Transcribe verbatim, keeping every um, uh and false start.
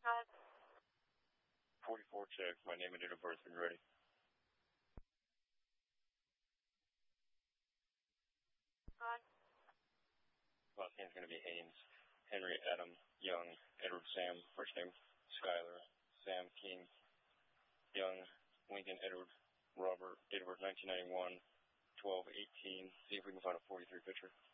forty-four check. My name and date of birth when you're ready. Last name's going to be Haynes. Henry Adam Young. Edward Sam. First name Skyler. Sam King. Young. Lincoln Edward. Robert. Date of birth nineteen ninety-one. twelve eighteen. See if we can find a forty-three picture.